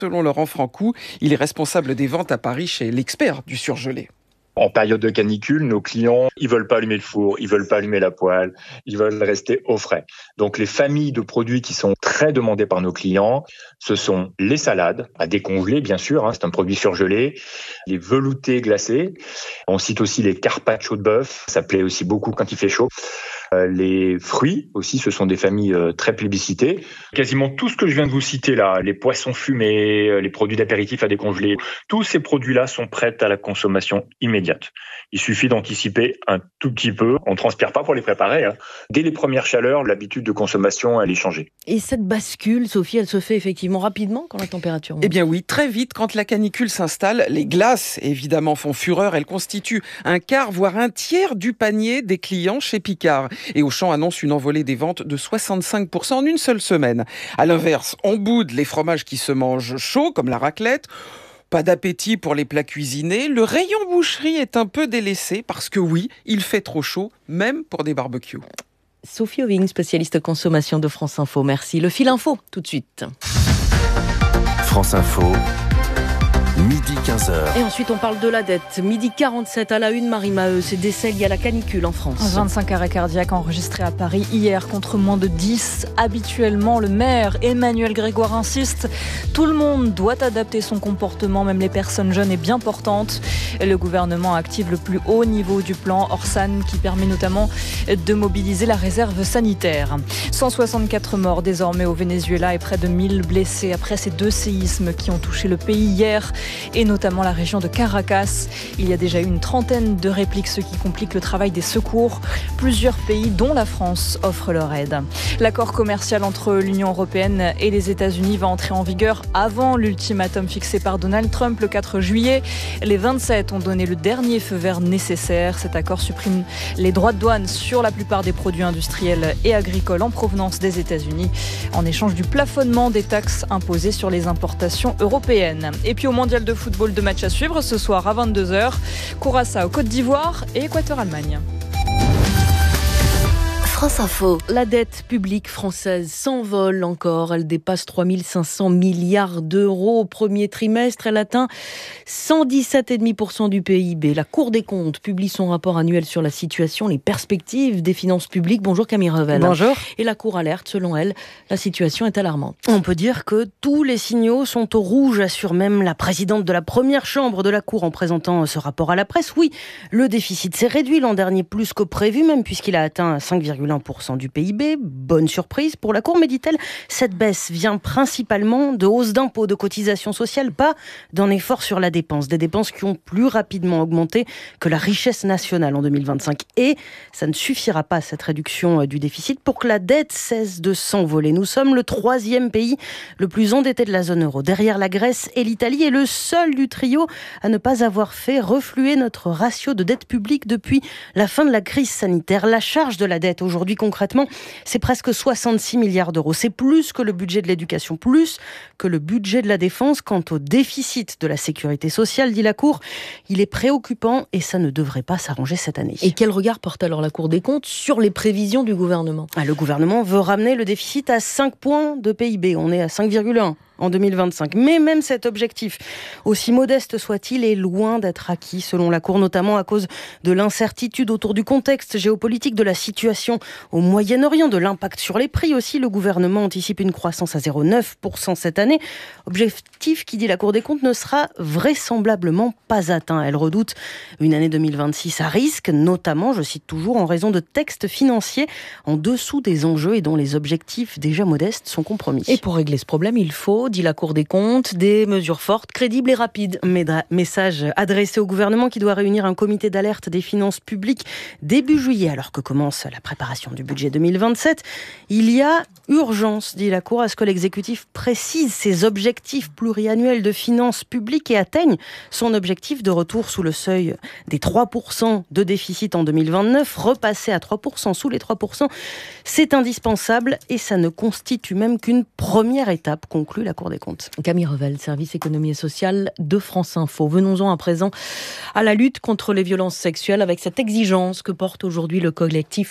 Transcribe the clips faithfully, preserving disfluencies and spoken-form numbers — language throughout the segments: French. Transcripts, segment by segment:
Selon Laurent Francou, il est responsable des ventes à Paris chez l'expert du surgelé. En période de canicule, nos clients, ils veulent pas allumer le four, ils veulent pas allumer la poêle, ils veulent rester au frais. Donc les familles de produits qui sont très demandées par nos clients, ce sont les salades, à décongeler bien sûr, hein, c'est un produit surgelé, les veloutés glacés. On cite aussi les carpaccio de bœuf, ça plaît aussi beaucoup quand il fait chaud. Euh, les fruits aussi, ce sont des familles euh, très plébiscitées. Quasiment tout ce que je viens de vous citer là, les poissons fumés, euh, les produits d'apéritif à décongeler, tous ces produits-là sont prêts à la consommation immédiate. Il suffit d'anticiper un tout petit peu. On ne transpire pas pour les préparer, hein. Dès les premières chaleurs, l'habitude de consommation, elle est changée. Et cette bascule, Sophie, elle se fait effectivement rapidement quand la température monte? Eh bien oui, très vite, quand la canicule s'installe, les glaces évidemment font fureur. Elles constituent un quart, voire un tiers du panier des clients chez Picard. Et Auchan annonce une envolée des ventes de soixante-cinq pour cent en une seule semaine. À l'inverse, on boude les fromages qui se mangent chauds, comme la raclette. Pas d'appétit pour les plats cuisinés. Le rayon boucherie est un peu délaissé parce que oui, il fait trop chaud, même pour des barbecues. Sophie Oving, spécialiste consommation de France Info. Merci. Le fil info, tout de suite. France Info. Midi quinze heures. Et ensuite, on parle de la dette. Midi quarante-sept à la une, Marie Maheu. C'est décès liés à la canicule en France. vingt-cinq arrêts cardiaques enregistrés à Paris hier contre moins de dix. Habituellement, le maire Emmanuel Grégoire insiste. Tout le monde doit adapter son comportement, même les personnes jeunes et bien portantes. Le gouvernement active le plus haut niveau du plan Orsan qui permet notamment de mobiliser la réserve sanitaire. cent soixante-quatre morts désormais au Venezuela et près de mille blessés après ces deux séismes qui ont touché le pays hier, et notamment la région de Caracas. Il y a déjà eu une trentaine de répliques, ce qui complique le travail des secours. Plusieurs pays, dont la France, offrent leur aide. L'accord commercial entre l'Union européenne et les États-Unis va entrer en vigueur avant l'ultimatum fixé par Donald Trump le quatre juillet. Les vingt-sept ont donné le dernier feu vert nécessaire. Cet accord supprime les droits de douane sur la plupart des produits industriels et agricoles en provenance des États-Unis, en échange du plafonnement des taxes imposées sur les importations européennes. Et puis au mondial de football, de matchs à suivre ce soir à vingt-deux heures. Curaçao, Côte d'Ivoire et Équateur-Allemagne. France Info. La dette publique française s'envole encore. Elle dépasse trois mille cinq cents milliards d'euros au premier trimestre. Elle atteint cent dix-sept virgule cinq pour cent du P I B. La Cour des comptes publie son rapport annuel sur la situation, les perspectives des finances publiques. Bonjour Camille Revel. Bonjour. Et la Cour alerte, selon elle, la situation est alarmante. On peut dire que tous les signaux sont au rouge, assure même la présidente de la première chambre de la Cour en présentant ce rapport à la presse. Oui, le déficit s'est réduit l'an dernier plus que prévu, même puisqu'il a atteint cinq virgule un pour cent du P I B. Bonne surprise pour la Cour, mais dit-elle, cette baisse vient principalement de hausses d'impôts, de cotisations sociales, pas d'un effort sur la dépense. Des dépenses qui ont plus rapidement augmenté que la richesse nationale en deux mille vingt-cinq. Et ça ne suffira pas, cette réduction du déficit, pour que la dette cesse de s'envoler. Nous sommes le troisième pays le plus endetté de la zone euro, derrière la Grèce et l'Italie, et le seul du trio à ne pas avoir fait refluer notre ratio de dette publique depuis la fin de la crise sanitaire. La charge de la dette aujourd'hui, concrètement, c'est presque soixante-six milliards d'euros. C'est plus que le budget de l'éducation, plus que le budget de la défense. Quant au déficit de la sécurité sociale, dit la Cour, il est préoccupant et ça ne devrait pas s'arranger cette année. Et quel regard porte alors la Cour des comptes sur les prévisions du gouvernement ? Ah, le gouvernement veut ramener le déficit à cinq points de P I B. On est à cinq virgule un en deux mille vingt-cinq. Mais même cet objectif, aussi modeste soit-il, est loin d'être acquis, selon la Cour, notamment à cause de l'incertitude autour du contexte géopolitique, de la situation au Moyen-Orient, de l'impact sur les prix aussi. Le gouvernement anticipe une croissance à zéro virgule neuf pour cent cette année. Objectif qui, dit la Cour des comptes, ne sera vraisemblablement pas atteint. Elle redoute une année deux mille vingt-six à risque, notamment, je cite toujours, en raison de textes financiers en dessous des enjeux et dont les objectifs déjà modestes sont compromis. Et pour régler ce problème, il faut, dit la Cour des comptes, des mesures fortes, crédibles et rapides. Message adressé au gouvernement qui doit réunir un comité d'alerte des finances publiques début juillet, alors que commence la préparation du budget deux mille vingt-sept. Il y a urgence, dit la Cour, à ce que l'exécutif précise ses objectifs pluriannuels de finances publiques et atteigne son objectif de retour sous le seuil des trois pour cent de déficit en deux mille vingt-neuf. Repasser à trois pour cent, sous les trois pour cent, c'est indispensable et ça ne constitue même qu'une première étape, conclut la Cour des comptes. Camille Revel, service économie et sociale de France Info. Venons-en à présent à la lutte contre les violences sexuelles avec cette exigence que porte aujourd'hui le collectif Les Voix des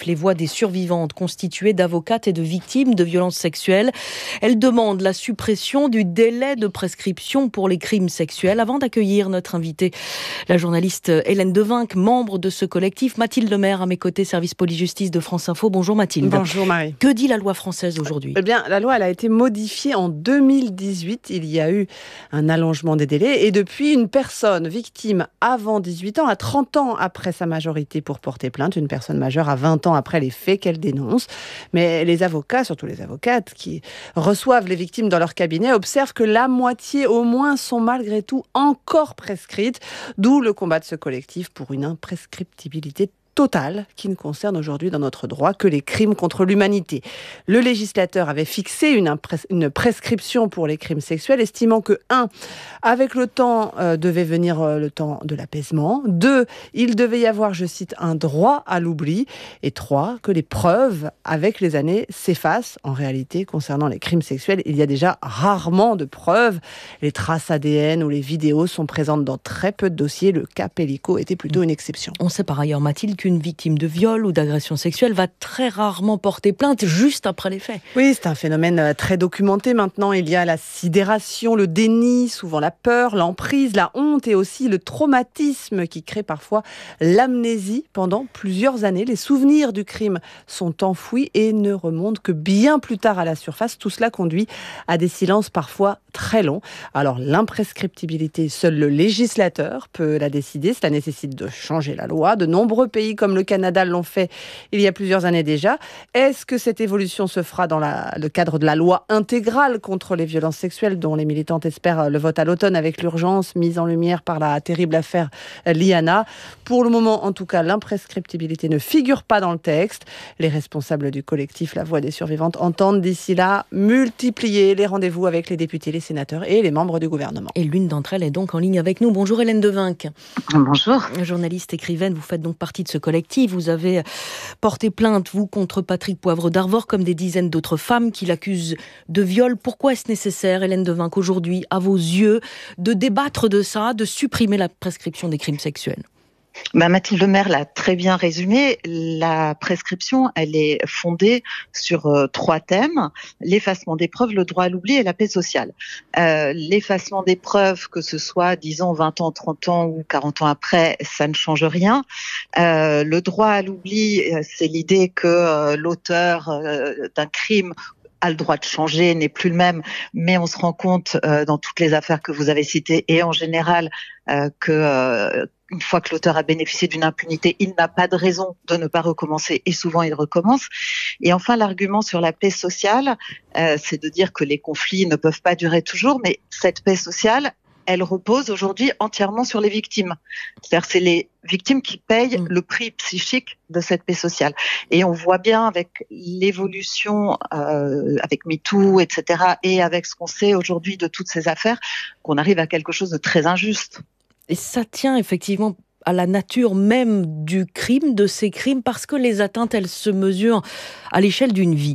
survivantes constituée d'avocates et de victimes de violences sexuelles. Elle demande la suppression du délai de prescription pour les crimes sexuels. Avant d'accueillir notre invitée, la journaliste Hélène Devinck, membre de ce collectif, Mathilde Lemaire à mes côtés, service police-justice de France Info. Bonjour Mathilde. Bonjour Marie. Que dit la loi française aujourd'hui ? Eh bien, la loi elle a été modifiée en deux mille dix-huit. Il y a eu un allongement des délais et depuis, une personne victime avant dix-huit ans a trente ans après sa majorité pour porter plainte. Une personne majeure a vingt ans après les faits qu'elle dénonce. Mais les avocats, surtout les avocates qui reçoivent les victimes dans leur cabinet, observent que la moitié au moins sont malgré tout encore prescrites. D'où le combat de ce collectif pour une imprescriptibilité totale qui ne concerne aujourd'hui dans notre droit que les crimes contre l'humanité. Le législateur avait fixé une, impres- une prescription pour les crimes sexuels, estimant que un, avec le temps euh, devait venir euh, le temps de l'apaisement, deux, il devait y avoir, je cite, un droit à l'oubli, et trois, que les preuves avec les années s'effacent. En réalité, concernant les crimes sexuels, il y a déjà rarement de preuves. Les traces A D N ou les vidéos sont présentes dans très peu de dossiers. Le cas Pellico était plutôt une exception. On sait par ailleurs, Mathilde, qu'une victime de viol ou d'agression sexuelle va très rarement porter plainte juste après les faits. Oui, c'est un phénomène très documenté maintenant. Il y a la sidération, le déni, souvent la peur, l'emprise, la honte et aussi le traumatisme qui crée parfois l'amnésie pendant plusieurs années. Les souvenirs du crime sont enfouis et ne remontent que bien plus tard à la surface. Tout cela conduit à des silences parfois très longs. Alors l'imprescriptibilité, seul le législateur peut la décider. Cela nécessite de changer la loi. De nombreux pays comme le Canada l'ont fait il y a plusieurs années déjà. Est-ce que cette évolution se fera dans la, le cadre de la loi intégrale contre les violences sexuelles dont les militantes espèrent le vote à l'automne avec l'urgence mise en lumière par la terrible affaire Liana? Pour le moment, en tout cas, l'imprescriptibilité ne figure pas dans le texte. Les responsables du collectif La Voix des Survivantes entendent d'ici là multiplier les rendez-vous avec les députés, les sénateurs et les membres du gouvernement. Et l'une d'entre elles est donc en ligne avec nous. Bonjour Hélène Devinck. Bonjour. Journaliste, écrivaine, vous faites donc partie de ce collectif. Vous avez porté plainte, vous, contre Patrick Poivre d'Arvor, comme des dizaines d'autres femmes qui l'accusent de viol. Pourquoi est-ce nécessaire, Hélène Devinck, aujourd'hui, à vos yeux, de débattre de ça, de supprimer la prescription des crimes sexuels ? Bah, Mathilde Lemaire l'a très bien résumé. La prescription, elle est fondée sur euh, trois thèmes: l'effacement des preuves, le droit à l'oubli et la paix sociale. Euh, l'effacement des preuves, que ce soit, disons, vingt ans, trente ans ou quarante ans après, ça ne change rien. Euh, le droit à l'oubli, c'est l'idée que euh, l'auteur euh, d'un crime a le droit de changer, n'est plus le même, mais on se rend compte euh, dans toutes les affaires que vous avez citées et en général euh, que euh, une fois que l'auteur a bénéficié d'une impunité, il n'a pas de raison de ne pas recommencer et souvent il recommence. Et enfin, l'argument sur la paix sociale, euh, c'est de dire que les conflits ne peuvent pas durer toujours, mais cette paix sociale, elle repose aujourd'hui entièrement sur les victimes. C'est-à-dire c'est les victimes qui payent mmh. le prix psychique de cette paix sociale. Et on voit bien avec l'évolution, euh, avec MeToo, et cetera, et avec ce qu'on sait aujourd'hui de toutes ces affaires, qu'on arrive à quelque chose de très injuste. Et ça tient effectivement à la nature même du crime, de ces crimes, parce que les atteintes, elles se mesurent à l'échelle d'une vie.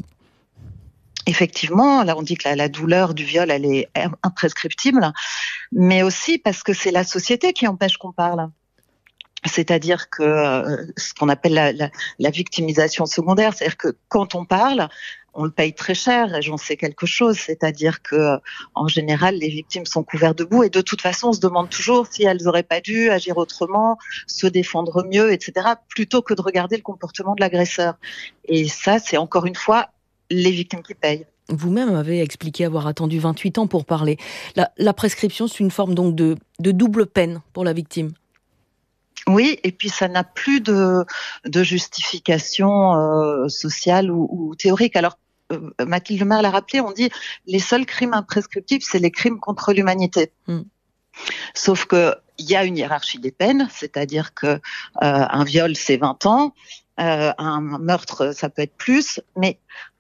Effectivement, là on dit que la, la douleur du viol, elle est imprescriptible, mais aussi parce que c'est la société qui empêche qu'on parle. C'est-à-dire que euh, ce qu'on appelle la, la, la victimisation secondaire, c'est-à-dire que quand on parle, on le paye très cher, et j'en sais quelque chose, c'est-à-dire que en général, les victimes sont couvertes de boue, et de toute façon, on se demande toujours si elles n'auraient pas dû agir autrement, se défendre mieux, et cetera, plutôt que de regarder le comportement de l'agresseur. Et ça, c'est encore une fois les victimes qui payent. Vous-même avez expliqué avoir attendu vingt-huit ans pour parler. La, la prescription, c'est une forme donc de, de double peine pour la victime. Oui, et puis ça n'a plus de, de justification euh, sociale ou, ou théorique. Alors, euh, Mathilde Lemaire l'a rappelé, on dit les seuls crimes imprescriptibles, c'est les crimes contre l'humanité. Mm. Sauf que il y a une hiérarchie des peines, c'est-à-dire que euh, un viol c'est vingt ans, euh, un meurtre ça peut être plus, mais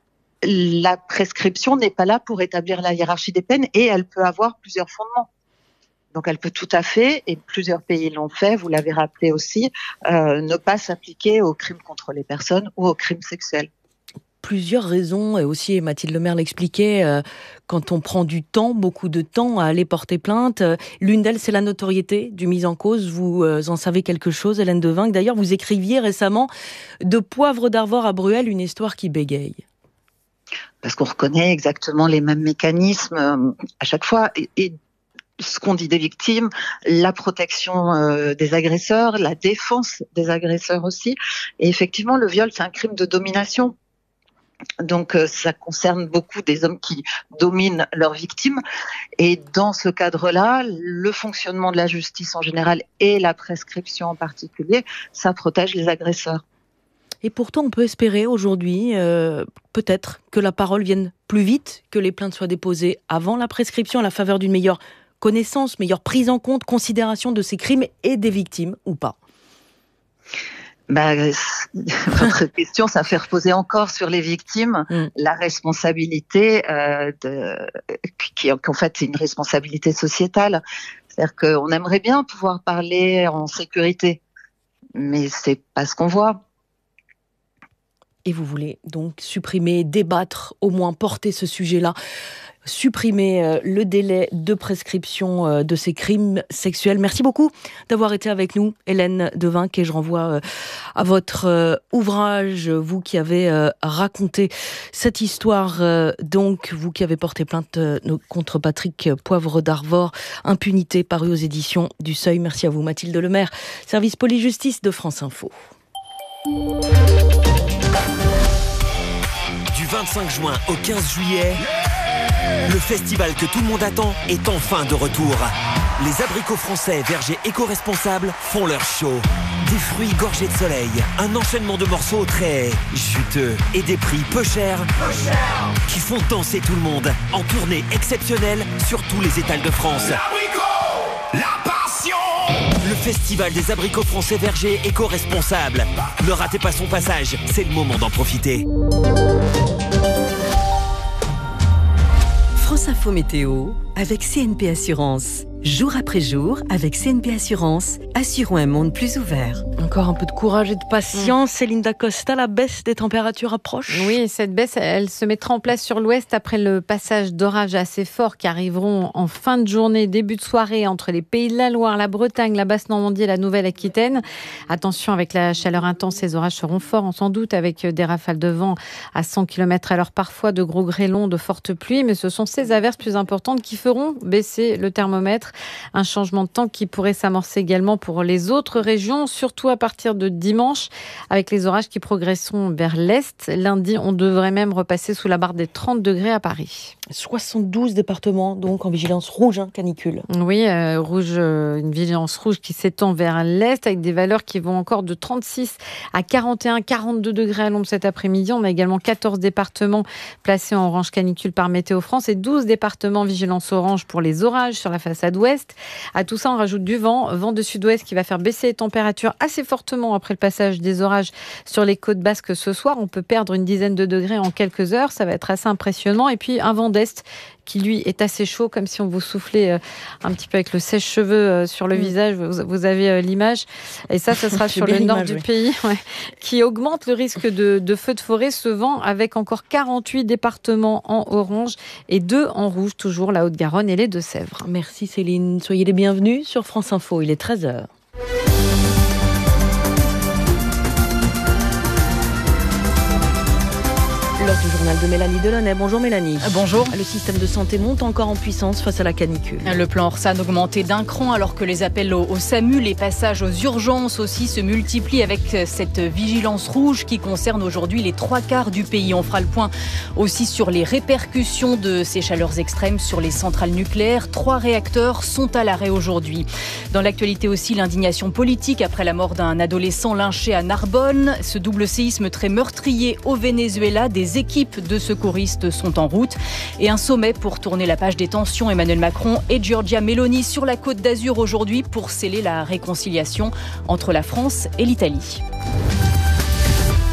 la prescription n'est pas là pour établir la hiérarchie des peines et elle peut avoir plusieurs fondements. Donc elle peut tout à fait, et plusieurs pays l'ont fait, vous l'avez rappelé aussi, euh, ne pas s'appliquer aux crimes contre les personnes ou aux crimes sexuels. plusieurs raisons, et aussi Mathilde Lemaire l'expliquait, euh, quand on prend du temps, beaucoup de temps à aller porter plainte. Euh, l'une d'elles, c'est la notoriété du mis en cause. Vous euh, en savez quelque chose, Hélène Devinck. D'ailleurs, vous écriviez récemment de Poivre d'Arvor à Bruel, une histoire qui bégaye. Parce qu'on reconnaît exactement les mêmes mécanismes euh, à chaque fois. Et, et ce qu'on dit des victimes, la protection euh, des agresseurs, la défense des agresseurs aussi. Et effectivement, le viol, c'est un crime de domination. Donc euh, ça concerne beaucoup des hommes qui dominent leurs victimes. Et dans ce cadre-là, le fonctionnement de la justice en général et la prescription en particulier, ça protège les agresseurs. Et pourtant, on peut espérer aujourd'hui, euh, peut-être, que la parole vienne plus vite, que les plaintes soient déposées avant la prescription, à la faveur d'une meilleure connaissance, meilleure prise en compte, considération de ces crimes et des victimes, ou pas. Bah, votre question, ça fait reposer encore sur les victimes mmh. la responsabilité, euh, de, qui en fait c'est une responsabilité sociétale. C'est-à-dire qu'on aimerait bien pouvoir parler en sécurité, mais c'est pas ce qu'on voit. Et vous voulez donc supprimer, débattre, au moins porter ce sujet-là, supprimer le délai de prescription de ces crimes sexuels. Merci beaucoup d'avoir été avec nous, Hélène Devinck, et je renvoie à votre ouvrage, vous qui avez raconté cette histoire, donc vous qui avez porté plainte contre Patrick Poivre d'Arvor, Impunité, paru aux éditions du Seuil. Merci à vous, Mathilde Lemaire, service police-justice de France Info. Du vingt-cinq juin au quinze juillet, le festival que tout le monde attend est enfin de retour. Les abricots français vergers éco-responsables font leur show. Des fruits gorgés de soleil, un enchaînement de morceaux très juteux et des prix peu chers, peu chers qui font danser tout le monde en tournée exceptionnelle sur tous les étals de France. L'abricot, la passion. Le festival des abricots français vergers éco-responsables. Ne ratez pas son passage, c'est le moment d'en profiter. France Info Météo avec C N P Assurance. Jour après jour, avec C N P Assurance, assurons un monde plus ouvert. Encore un peu de courage et de patience. Mmh. Céline Dacosta, la baisse des températures approche. Oui, cette baisse, elle se mettra en place sur l'ouest après le passage d'orages assez forts qui arriveront en fin de journée, début de soirée, entre les Pays de la Loire, la Bretagne, la Basse-Normandie et la Nouvelle-Aquitaine. Attention, avec la chaleur intense, ces orages seront forts, sans doute, avec des rafales de vent à cent kilomètres à l'heure parfois, de gros grêlons, de fortes pluies. Mais ce sont ces averses plus importantes qui feront baisser le thermomètre. Un changement de temps qui pourrait s'amorcer également pour les autres régions, surtout à partir de dimanche, avec les orages qui progresseront vers l'est. Lundi, on devrait même repasser sous la barre des trente degrés à Paris. soixante-douze départements donc en vigilance rouge, hein, canicule. Oui, euh, rouge, euh, une vigilance rouge qui s'étend vers l'est avec des valeurs qui vont encore de trente-six à quarante et un, quarante-deux degrés à l'ombre cet après-midi. On a également quatorze départements placés en orange canicule par Météo France et douze départements vigilance orange pour les orages sur la façade ouest. À tout ça, on rajoute du vent, vent de sud-ouest qui va faire baisser les températures assez fortement après le passage des orages sur les côtes basques ce soir. On peut perdre une dizaine de degrés en quelques heures, ça va être assez impressionnant. Et puis un vent d'est qui lui est assez chaud, comme si on vous soufflait euh, un petit peu avec le sèche-cheveux euh, sur le mmh. visage. Vous, vous avez euh, l'image. Et ça, ce sera sur le nord du oui. pays, ouais, qui augmente le risque de, de feux de forêt. Ce vent avec encore quarante-huit départements en orange et deux en rouge, toujours la Haute-Garonne et les Deux-Sèvres. Merci Céline. Soyez les bienvenus sur France Info. Il est treize heures. L'heure du journal de Mélanie Delaunay. Bonjour Mélanie. Bonjour. Le système de santé monte encore en puissance face à la canicule. Le plan Orsan augmenté d'un cran alors que les appels au, au SAMU, les passages aux urgences aussi se multiplient avec cette vigilance rouge qui concerne aujourd'hui les trois quarts du pays. On fera le point aussi sur les répercussions de ces chaleurs extrêmes sur les centrales nucléaires. Trois réacteurs sont à l'arrêt aujourd'hui. Dans l'actualité aussi, l'indignation politique après la mort d'un adolescent lynché à Narbonne. Ce double séisme très meurtrier au Venezuela. Des équipes de secouristes sont en route et un sommet pour tourner la page des tensions. Emmanuel Macron et Giorgia Meloni sur la Côte d'Azur aujourd'hui pour sceller la réconciliation entre la France et l'Italie.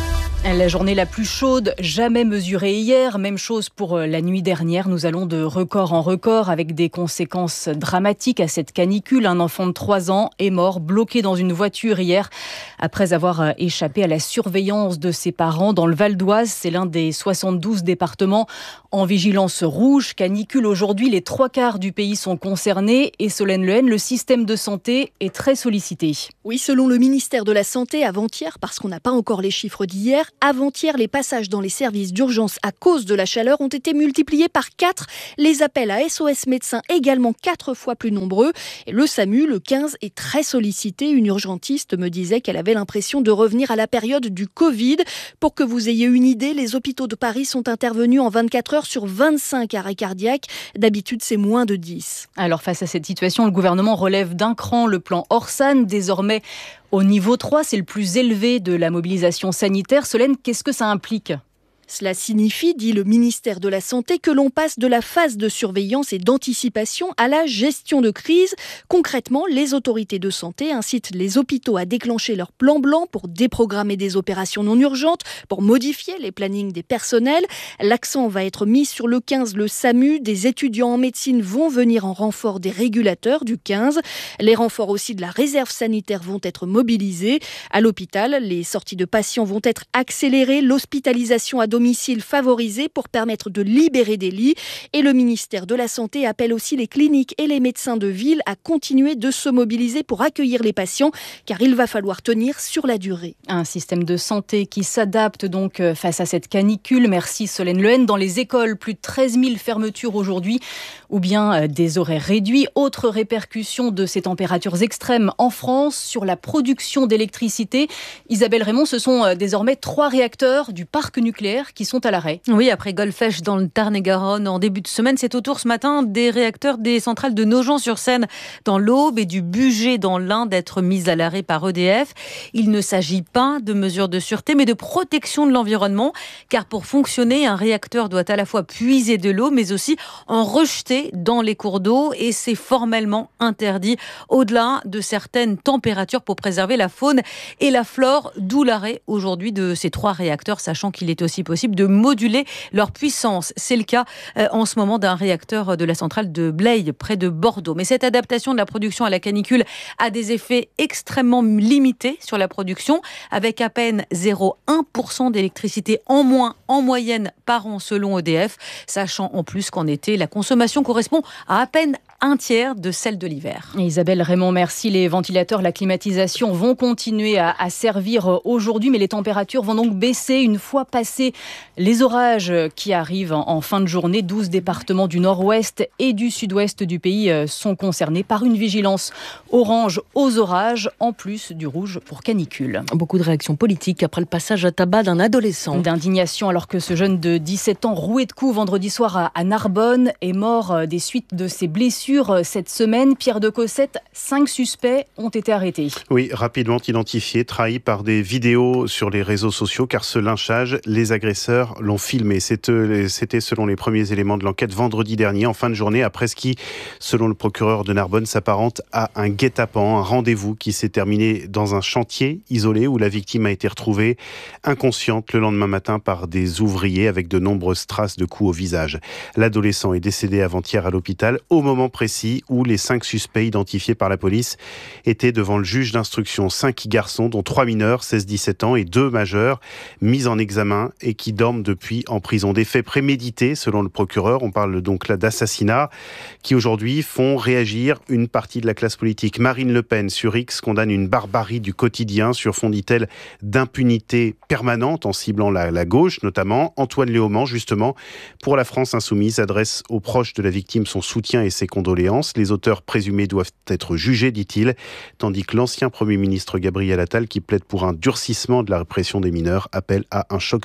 La journée la plus chaude jamais mesurée hier. Même chose pour la nuit dernière. Nous allons de record en record avec des conséquences dramatiques à cette canicule. Un enfant de trois ans est mort bloqué dans une voiture hier après avoir échappé à la surveillance de ses parents dans le Val d'Oise. C'est l'un des soixante-douze départements en vigilance rouge. Canicule aujourd'hui, les trois quarts du pays sont concernés et Solène Lehen, le système de santé est très sollicité. Oui, selon le ministère de la Santé, avant-hier, parce qu'on n'a pas encore les chiffres d'hier, avant-hier, les passages dans les services d'urgence à cause de la chaleur ont été multipliés par quatre. Les appels à S O S médecins également quatre fois plus nombreux. Et le SAMU, le quinze, est très sollicité. Une urgentiste me disait qu'elle avait l'impression de revenir à la période du Covid. Pour que vous ayez une idée, les hôpitaux de Paris sont intervenus en vingt-quatre heures sur vingt-cinq arrêts cardiaques. D'habitude, c'est moins de dix. Alors face à cette situation, le gouvernement relève d'un cran le plan Orsan, désormais au niveau trois, c'est le plus élevé de la mobilisation sanitaire. Solène, qu'est-ce que ça implique ? Cela signifie, dit le ministère de la Santé, que l'on passe de la phase de surveillance et d'anticipation à la gestion de crise. Concrètement, les autorités de santé incitent les hôpitaux à déclencher leur plan blanc pour déprogrammer des opérations non urgentes, pour modifier les plannings des personnels. L'accent va être mis sur le quinze, le SAMU. Des étudiants en médecine vont venir en renfort des régulateurs du quinze. Les renforts aussi de la réserve sanitaire vont être mobilisés. À l'hôpital, les sorties de patients vont être accélérées. L'hospitalisation à domicile favorisée pour permettre de libérer des lits. Et le ministère de la Santé appelle aussi les cliniques et les médecins de ville à continuer de se mobiliser pour accueillir les patients, car il va falloir tenir sur la durée. Un système de santé qui s'adapte donc face à cette canicule. Merci Solène Lehen. Dans les écoles, plus de treize mille fermetures aujourd'hui, ou bien des horaires réduits. Autre répercussion de ces températures extrêmes en France sur la production d'électricité. Isabelle Raymond, ce sont désormais trois réacteurs du parc nucléaire qui sont à l'arrêt. Oui, après Golfech dans le Tarn-et-Garonne en début de semaine, c'est au tour ce matin des réacteurs des centrales de Nogent-sur-Seine dans l'Aube et du Bugey dans l'Ain d'être mis à l'arrêt par E D F. Il ne s'agit pas de mesures de sûreté, mais de protection de l'environnement, car pour fonctionner, un réacteur doit à la fois puiser de l'eau, mais aussi en rejeter dans les cours d'eau, et c'est formellement interdit au-delà de certaines températures pour préserver la faune et la flore, d'où l'arrêt aujourd'hui de ces trois réacteurs, sachant qu'il est aussi possible de moduler leur puissance. C'est le cas euh, en ce moment d'un réacteur de la centrale de Blaye, près de Bordeaux. Mais cette adaptation de la production à la canicule a des effets extrêmement limités sur la production, avec à peine zéro virgule un pour cent d'électricité en moins en moyenne par an selon E D F, sachant en plus qu'en été, la consommation correspond à à peine un tiers de celle de l'hiver. Isabelle Raymond, merci. Les ventilateurs, la climatisation vont continuer à, à servir aujourd'hui, mais les températures vont donc baisser une fois passés les orages qui arrivent en, en fin de journée. douze départements du nord-ouest et du sud-ouest du pays sont concernés par une vigilance orange aux orages, en plus du rouge pour canicule. Beaucoup de réactions politiques après le passage à tabac d'un adolescent. D'indignation alors que ce jeune de dix-sept ans, roué de coups vendredi soir à, à Narbonne, est mort des suites de ses blessures cette semaine. Pierre de Cossette, cinq suspects ont été arrêtés. Oui, rapidement identifiés, trahis par des vidéos sur les réseaux sociaux, car ce lynchage, les agresseurs l'ont filmé. C'était selon les premiers éléments de l'enquête vendredi dernier, en fin de journée, après ce qui, selon le procureur de Narbonne, s'apparente à un guet-apens, un rendez-vous qui s'est terminé dans un chantier isolé où la victime a été retrouvée inconsciente le lendemain matin par des ouvriers avec de nombreuses traces de coups au visage. L'adolescent est décédé avant-hier à l'hôpital, au moment précis où les cinq suspects identifiés par la police étaient devant le juge d'instruction. Cinq garçons, dont trois mineurs, seize dix-sept ans, et deux majeurs, mis en examen et qui dorment depuis en prison. Des faits prémédités, selon le procureur. On parle donc là d'assassinats qui aujourd'hui font réagir une partie de la classe politique. Marine Le Pen, sur X, condamne une barbarie du quotidien sur fond, dit-elle, d'impunité permanente en ciblant la, la gauche notamment. Antoine Léaumont, justement, pour la France Insoumise, adresse aux proches de la victime son soutien et ses condoléances. Les auteurs présumés doivent être jugés, dit-il, tandis que l'ancien Premier ministre Gabriel Attal, qui plaide pour un durcissement de la répression des mineurs, appelle à un choc d'autorité.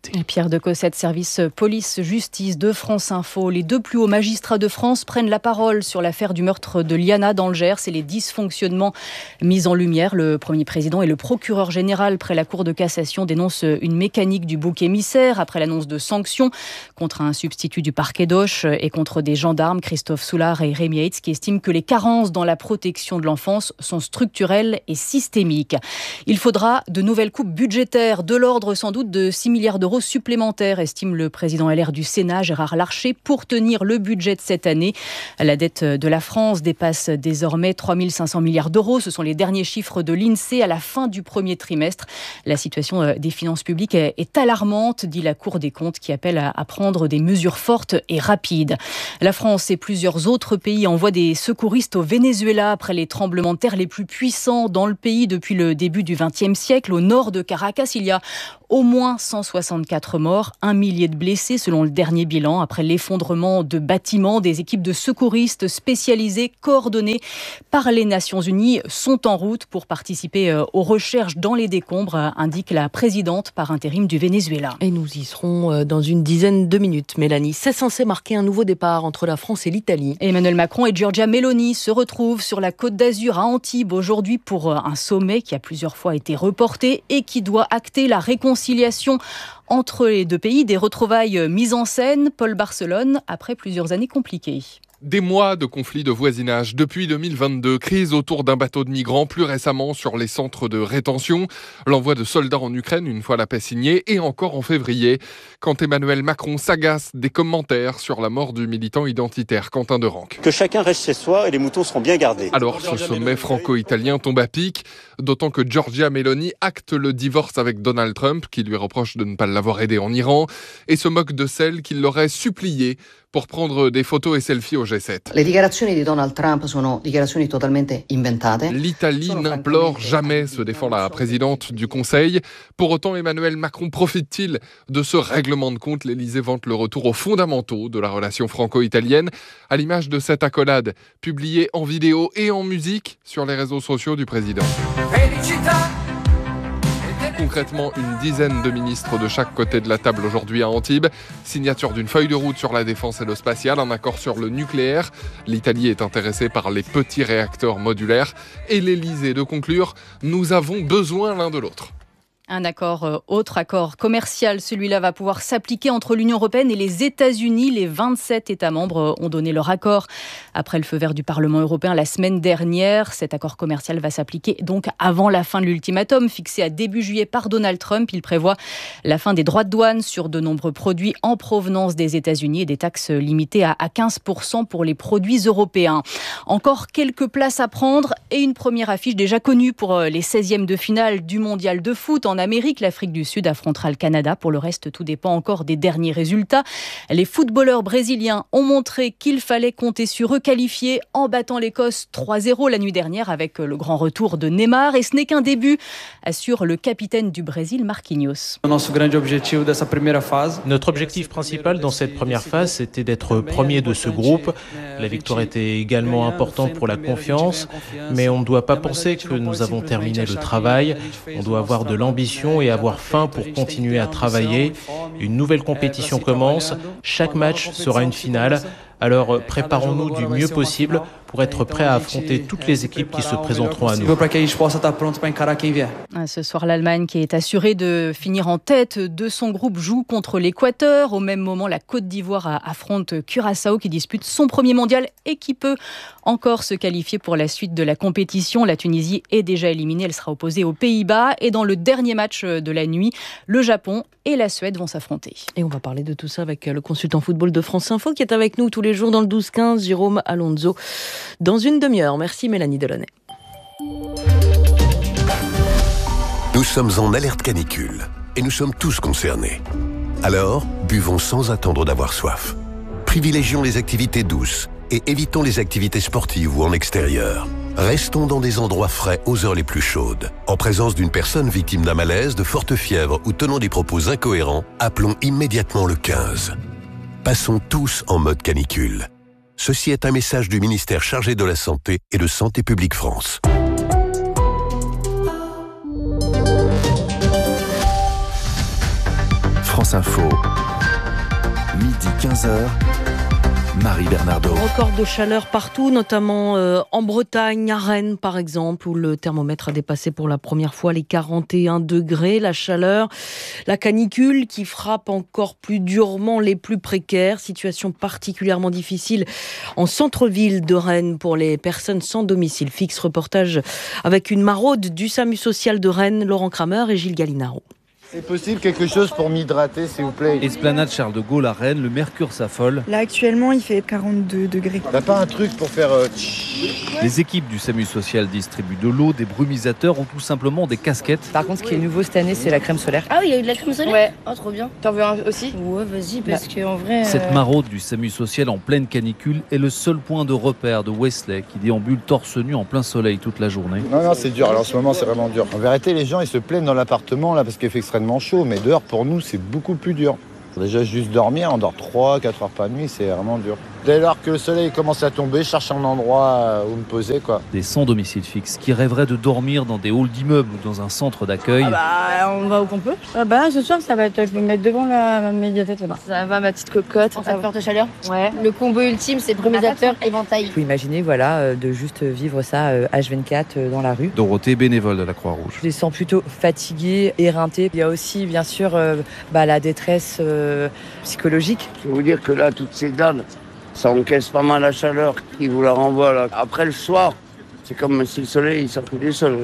sécurité. Et Pierre de Cossette, service police-justice de France Info. Les deux plus hauts magistrats de France prennent la parole sur l'affaire du meurtre de Liana dans le Gers et les dysfonctionnements mis en lumière. Le premier président et le procureur général près la Cour de cassation dénoncent une mécanique du bouc émissaire après l'annonce de sanctions contre un substitut du parquet d'Auch et contre des gendarmes, Christophe Soulard et Rémi Heitz, qui estiment que les carences dans la protection de l'enfance sont structurelles et systémiques. Il faudra de nouvelles coupes budgétaires, de l'ordre sans doute de six milliards d'euros supplémentaires, estime le président L R du Sénat, Gérard Larcher, pour tenir le budget de cette année. La dette de la France dépasse désormais trois mille cinq cents milliards d'euros. Ce sont les derniers chiffres de l'INSEE à la fin du premier trimestre. La situation des finances publiques est alarmante, dit la Cour des comptes, qui appelle à prendre des mesures fortes et rapides. La France et plusieurs autres pays envoient des secouristes au Venezuela après les tremblements de terre les plus puissants dans le pays depuis le début du vingtième siècle. Au nord de Caracas, il y a au moins cent soixante-quatre morts, un millier de blessés selon le dernier bilan. Après l'effondrement de bâtiments, des équipes de secouristes spécialisées, coordonnées par les Nations Unies, sont en route pour participer aux recherches dans les décombres, indique la présidente par intérim du Venezuela. Et nous y serons dans une dizaine de minutes, Mélanie. C'est censé marquer un nouveau départ entre la France et l'Italie. Emmanuel Macron et Giorgia Meloni se retrouvent sur la Côte d'Azur à Antibes aujourd'hui pour un sommet qui a plusieurs fois été reporté et qui doit acter la réconciliation entre les deux pays, des retrouvailles mises en scène. Paul Barcelone, après plusieurs années compliquées. Des mois de conflits de voisinage depuis deux mille vingt-deux, crise autour d'un bateau de migrants, plus récemment sur les centres de rétention, l'envoi de soldats en Ukraine une fois la paix signée et encore en février, quand Emmanuel Macron s'agace des commentaires sur la mort du militant identitaire Quentin de Ranc. Que chacun reste chez soi et les moutons seront bien gardés. Alors ce sommet franco-italien tombe à pic, d'autant que Giorgia Meloni acte le divorce avec Donald Trump, qui lui reproche de ne pas l'avoir aidé en Iran, et se moque de celle qui l'aurait suppliée pour prendre des photos et selfies au G sept. Le dichiarazioni di Donald Trump sono dichiarazioni totalmente inventate. L'Italie n'implore jamais, se défend la présidente du Conseil. Pour autant, Emmanuel Macron profite-t-il de ce règlement de compte? L'Élysée vante le retour aux fondamentaux de la relation franco-italienne, à l'image de cette accolade publiée en vidéo et en musique sur les réseaux sociaux du président. Felicita. Concrètement, une dizaine de ministres de chaque côté de la table aujourd'hui à Antibes. Signature d'une feuille de route sur la défense et le spatial, un accord sur le nucléaire. L'Italie est intéressée par les petits réacteurs modulaires. Et l'Élysée de conclure, nous avons besoin l'un de l'autre. Un accord, euh, autre accord commercial, celui-là va pouvoir s'appliquer entre l'Union européenne et les États-Unis. Les vingt-sept États membres ont donné leur accord après le feu vert du Parlement européen la semaine dernière. Cet accord commercial va s'appliquer donc avant la fin de l'ultimatum fixé à début juillet par Donald Trump. Il prévoit la fin des droits de douane sur de nombreux produits en provenance des États-Unis et des taxes limitées à quinze pour cent pour les produits européens. Encore quelques places à prendre et une première affiche déjà connue pour les seizièmes de finale du mondial de foot. En Amérique, l'Afrique du Sud affrontera le Canada. Pour le reste, tout dépend encore des derniers résultats. Les footballeurs brésiliens ont montré qu'il fallait compter sur eux, qualifiés en battant l'Écosse trois zéro la nuit dernière avec le grand retour de Neymar. Et ce n'est qu'un début, assure le capitaine du Brésil, Marquinhos. Notre objectif principal dans cette première phase, c'était d'être premier de ce groupe. La victoire était également importante pour la confiance, mais on ne doit pas penser que nous avons terminé le travail. On doit avoir de l'ambition et avoir faim pour continuer à travailler. Une nouvelle compétition commence. Chaque match sera une finale. Alors préparons-nous du mieux possible pour être prêts à affronter toutes les équipes qui se présenteront à nous. Ce soir, l'Allemagne, qui est assurée de finir en tête de son groupe, joue contre l'Équateur. Au même moment, la Côte d'Ivoire affronte Curaçao, qui dispute son premier mondial et qui peut encore se qualifier pour la suite de la compétition. La Tunisie est déjà éliminée, elle sera opposée aux Pays-Bas. Et dans le dernier match de la nuit, le Japon et la Suède vont s'affronter. Et on va parler de tout ça avec le consultant football de France Info qui est avec nous tous les jours dans le douze quinze, Jérôme Alonso. Dans une demi-heure. Merci Mélanie Delaunay. Nous sommes en alerte canicule et nous sommes tous concernés. Alors, buvons sans attendre d'avoir soif. Privilégions les activités douces et évitons les activités sportives ou en extérieur. Restons dans des endroits frais aux heures les plus chaudes. En présence d'une personne victime d'un malaise, de forte fièvre ou tenant des propos incohérents, appelons immédiatement le quinze. Passons tous en mode canicule. Ceci est un message du ministère chargé de la Santé et de Santé publique France. France Info, midi quinze heures. Marie Bernardo. Record de chaleur partout, notamment euh, en Bretagne, à Rennes par exemple, où le thermomètre a dépassé pour la première fois les quarante et un degrés. La chaleur, la canicule qui frappe encore plus durement les plus précaires. Situation particulièrement difficile en centre-ville de Rennes pour les personnes sans domicile fixe. Reportage avec une maraude du SAMU social de Rennes, Laurent Kramer et Gilles Gallinaro. C'est possible quelque chose pour m'hydrater, s'il vous plaît. Esplanade Charles de Gaulle à Rennes, le mercure s'affole. Là, actuellement, il fait quarante-deux degrés. T'as pas un truc pour faire... Euh... Les équipes du SAMU social distribuent de l'eau, des brumisateurs ou tout simplement des casquettes. Par contre, ce qui est nouveau cette année, c'est la crème solaire. Ah oui, il y a eu de la crème solaire. Ouais. Oh, trop bien. T'en veux un aussi? Ouais, vas-y, parce bah. qu'en vrai... Cette euh... maraude du SAMU social en pleine canicule est le seul point de repère de Wesley qui déambule torse nu en plein soleil toute la journée. Non, non, c'est dur. Alors en ce moment, c'est vraiment dur. En vérité, les gens, ils se plaignent dans l'appartement là parce qu'il fait extrêmement chaud, mais dehors, pour nous, c'est beaucoup plus dur. Déjà, juste dormir, on dort trois quatre heures par nuit, c'est vraiment dur. Dès lors que le soleil commence à tomber, je cherche un endroit où me poser, quoi. Des sans domicile fixe qui rêveraient de dormir dans des halls d'immeubles ou dans un centre d'accueil. Ah bah, on va où qu'on peut. Ah bah, ce soir, ça va être, je vais me mettre devant la médiathèque là-bas. Ça va, ma petite cocotte. En fait, porte chaleur. Ouais. Le combo ultime, c'est brumisateur, éventail. Vous imaginez, voilà, de juste vivre ça H vingt-quatre dans la rue. Dorothée, bénévole de la Croix-Rouge. Je les sens plutôt fatigués, éreintés. Il y a aussi, bien sûr, euh, bah, la détresse euh, psychologique. Je vais vous dire que là, toutes ces dames, ça encaisse pas mal la chaleur qui vous la renvoie là. Après le soir, c'est comme si le soleil sortait du sol.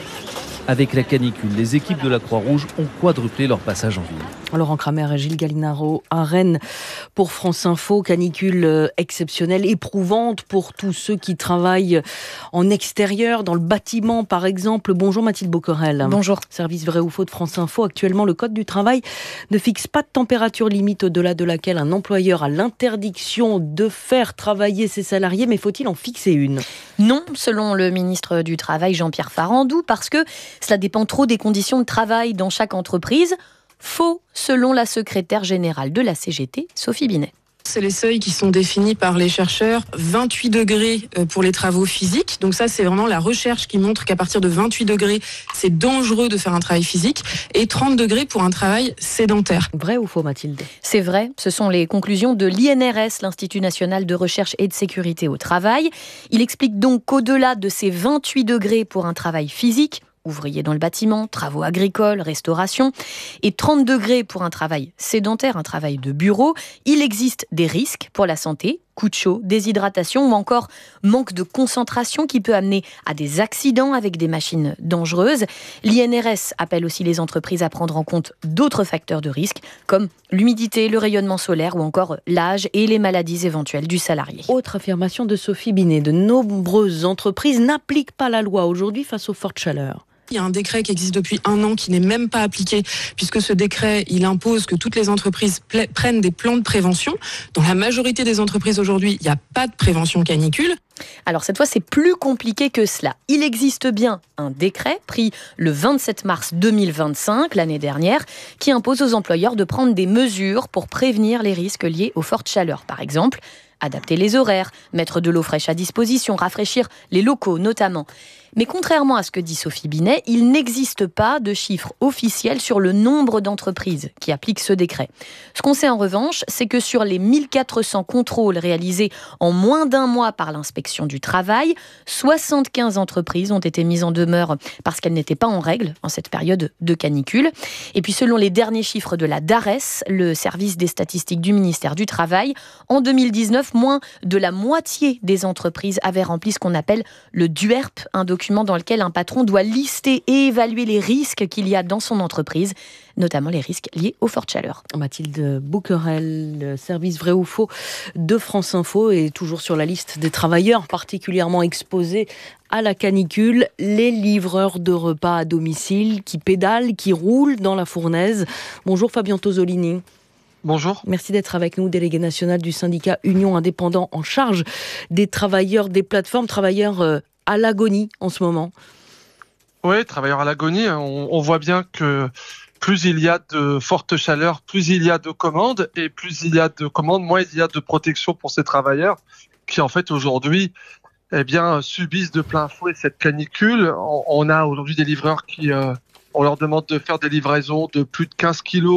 Avec la canicule, les équipes de la Croix-Rouge ont quadruplé leur passage en ville. Laurent Kramer et Gilles Gallinaro à Rennes pour France Info. Canicule exceptionnelle, éprouvante pour tous ceux qui travaillent en extérieur, dans le bâtiment par exemple. Bonjour Mathilde Boquerel. Bonjour. Service vrai ou faux de France Info. Actuellement, le Code du travail ne fixe pas de température limite au-delà de laquelle un employeur a l'interdiction de faire travailler ses salariés. Mais faut-il en fixer une ? Non, selon le ministre du Travail Jean-Pierre Farandou, parce que cela dépend trop des conditions de travail dans chaque entreprise. Faux, selon la secrétaire générale de la C G T, Sophie Binet. C'est les seuils qui sont définis par les chercheurs. vingt-huit degrés pour les travaux physiques. Donc ça, c'est vraiment la recherche qui montre qu'à partir de vingt-huit degrés, c'est dangereux de faire un travail physique. Et trente degrés pour un travail sédentaire. Vrai ou faux, Mathilde ? C'est vrai. Ce sont les conclusions de l'I N R S, l'Institut national de recherche et de sécurité au travail. Il explique donc qu'au-delà de ces vingt-huit degrés pour un travail physique, ouvriers dans le bâtiment, travaux agricoles, restauration, et trente degrés pour un travail sédentaire, un travail de bureau, il existe des risques pour la santé, coups de chaud, déshydratation ou encore manque de concentration qui peut amener à des accidents avec des machines dangereuses. L'I N R S appelle aussi les entreprises à prendre en compte d'autres facteurs de risque, comme l'humidité, le rayonnement solaire ou encore l'âge et les maladies éventuelles du salarié. Autre affirmation de Sophie Binet, de nombreuses entreprises n'appliquent pas la loi aujourd'hui face aux fortes chaleurs. Il y a un décret qui existe depuis un an qui n'est même pas appliqué, puisque ce décret, il impose que toutes les entreprises pla- prennent des plans de prévention. Dans la majorité des entreprises aujourd'hui, il n'y a pas de prévention canicule. Alors cette fois, c'est plus compliqué que cela. Il existe bien un décret pris le vingt-sept mars deux mille vingt-cinq, l'année dernière, qui impose aux employeurs de prendre des mesures pour prévenir les risques liés aux fortes chaleurs. Par exemple, adapter les horaires, mettre de l'eau fraîche à disposition, rafraîchir les locaux notamment. Mais contrairement à ce que dit Sophie Binet, il n'existe pas de chiffre officiel sur le nombre d'entreprises qui appliquent ce décret. Ce qu'on sait en revanche, c'est que sur les mille quatre cents contrôles réalisés en moins d'un mois par l'inspection du travail, soixante-quinze entreprises ont été mises en demeure parce qu'elles n'étaient pas en règle en cette période de canicule. Et puis selon les derniers chiffres de la DARES, le service des statistiques du ministère du Travail, en deux mille dix-neuf, moins de la moitié des entreprises avaient rempli ce qu'on appelle le D U E R P, un document dans lequel un patron doit lister et évaluer les risques qu'il y a dans son entreprise, notamment les risques liés aux fortes chaleurs. Mathilde Boquerel, service vrai ou faux de France Info, est toujours sur la liste des travailleurs particulièrement exposés à la canicule, les livreurs de repas à domicile qui pédalent, qui roulent dans la fournaise. Bonjour Fabien Tosolini. Bonjour. Merci d'être avec nous, délégué national du syndicat Union Indépendant en charge des travailleurs des plateformes, travailleurs euh, à l'agonie en ce moment. Oui, travailleurs à l'agonie, on, on voit bien que plus il y a de fortes chaleurs, plus il y a de commandes, et plus il y a de commandes, moins il y a de protection pour ces travailleurs qui en fait aujourd'hui eh bien, subissent de plein fouet cette canicule. On, on a aujourd'hui des livreurs qui, euh, on leur demande de faire des livraisons de plus de quinze kilos